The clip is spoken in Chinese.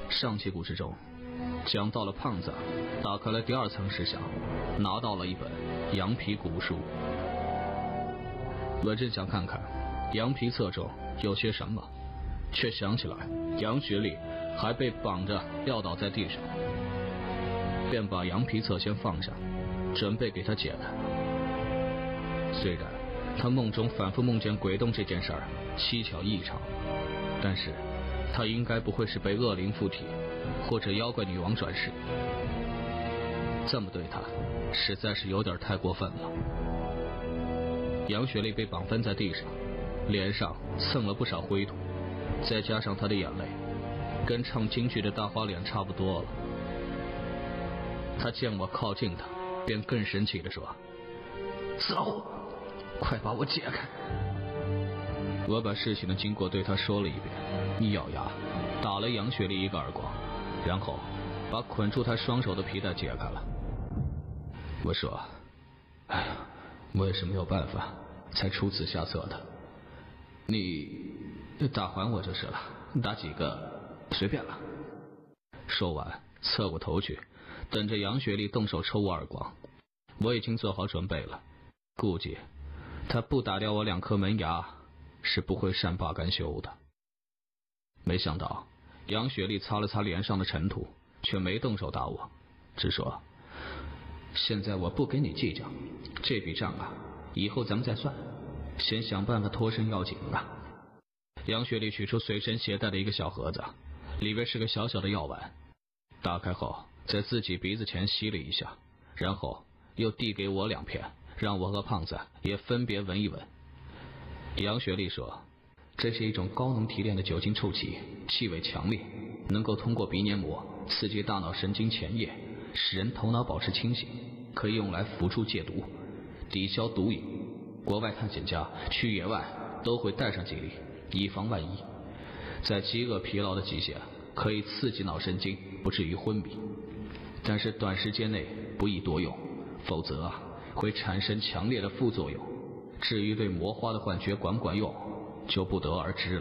上期故事中讲到了胖子打开了第二层石匣，拿到了一本羊皮古书。我正想看看羊皮册中有些什么，却想起来杨学历还被绑着撂倒在地上，便把羊皮册先放下，准备给他解开。虽然他梦中反复梦见鬼洞这件事儿蹊跷异常，但是他应该不会是被恶灵附体或者妖怪女王转世，这么对他实在是有点太过分了。杨雪莉被绑翻在地上，脸上蹭了不少灰土，再加上他的眼泪跟唱京剧的大花脸差不多了。他见我靠近他，便更生气地说：死老虎，快把我解开！我把事情的经过对他说了一遍，一咬牙打了杨雪莉一个耳光，然后把捆住他双手的皮带解开了。我说：哎呀，我也是没有办法才出此下策的，你打还我就是了，打几个随便了。说完侧过头去等着杨雪莉动手抽我耳光。我已经做好准备了，估计他不打掉我2颗门牙是不会善罢甘休的。没想到杨雪莉擦了擦脸上的尘土，却没动手打我，只说：现在我不跟你计较，这笔账啊以后咱们再算，先想办法脱身要紧吧。杨雪莉取出随身携带的一个小盒子，里边是个小小的药丸，打开后在自己鼻子前吸了一下，然后又递给我2片，让我和胖子也分别闻一闻。杨雪莉说：这是一种高能提炼的酒精臭气，气味强烈，能够通过鼻黏膜刺激大脑神经前叶，使人头脑保持清醒，可以用来辅助戒毒，抵消毒瘾。国外探险家去野外都会带上几粒，以防万一。在饥饿疲劳的极限，可以刺激脑神经，不至于昏迷，但是短时间内不宜多用，否则会产生强烈的副作用。至于对魔花的幻觉管不管用，就不得而知了。